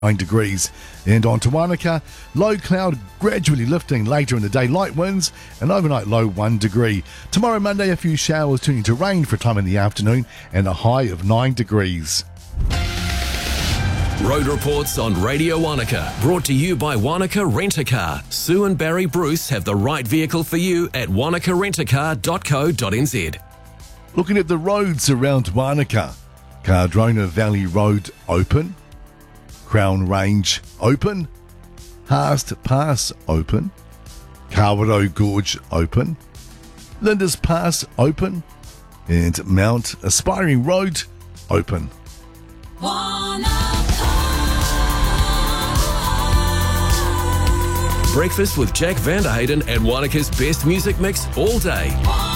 9 degrees. And on to Wanaka, low cloud gradually lifting later in the day, light winds, and overnight low 1 degree. Tomorrow, Monday, a few showers turning to rain for a time in the afternoon and a high of 9 degrees. Road reports on Radio Wanaka, brought to you by Wanaka Rent-A-Car. Sue and Barry Bruce have the right vehicle for you at wanakarentacar.co.nz. Looking at the roads around Wanaka, Cardrona Valley Road open, Crown Range open, Haast Pass open, Kawerau Gorge open, Linda's Pass open, and Mount Aspiring Road open. Breakfast with Jack Vanderhayden and Wanaka's best music mix all day.